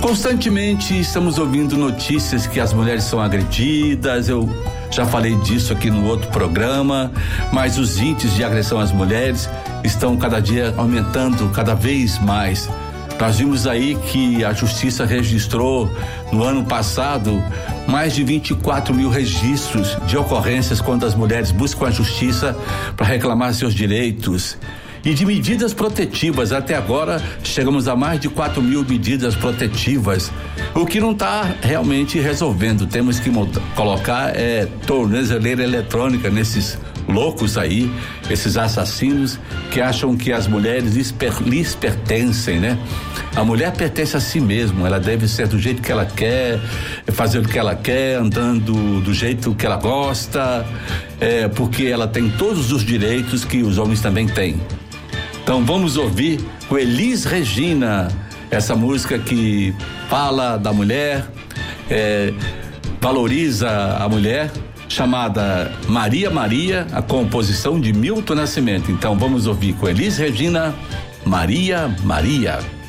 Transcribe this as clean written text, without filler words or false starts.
Constantemente estamos ouvindo notícias que as mulheres são agredidas. Eu já falei disso aqui no outro programa, mas os índices de agressão às mulheres estão cada dia aumentando cada vez mais. Nós vimos aí que a Justiça registrou no ano passado mais de 24 mil registros de ocorrências quando as mulheres buscam a Justiça para reclamar seus direitos. E de medidas protetivas, até agora chegamos a mais de 4 mil medidas protetivas, o que não está realmente resolvendo. Temos que colocar tornozeleira eletrônica nesses loucos aí, esses assassinos que acham que as mulheres lhes pertencem, né? A mulher pertence a si mesma, ela deve ser do jeito que ela quer, fazer o que ela quer, andando do jeito que ela gosta, porque ela tem todos os direitos que os homens também têm. Então vamos ouvir com Elis Regina, essa música que fala da mulher, valoriza a mulher, chamada Maria Maria, a composição de Milton Nascimento. Então vamos ouvir com Elis Regina, Maria Maria.